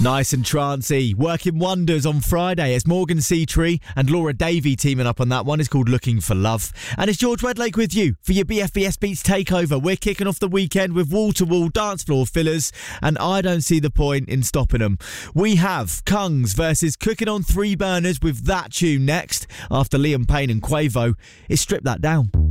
Nice and trancy, working wonders on Friday. It's Morgan Seatree and Laura Davey teaming up on that one. It's called Looking for Love. And it's George Redlake with you for your BFBS Beats Takeover. We're kicking off the weekend with wall-to-wall dance floor fillers, and I don't see the point in stopping them. We have Kungs versus Cooking on Three Burners with that tune next. After Liam Payne and Quavo, it's Strip That Down.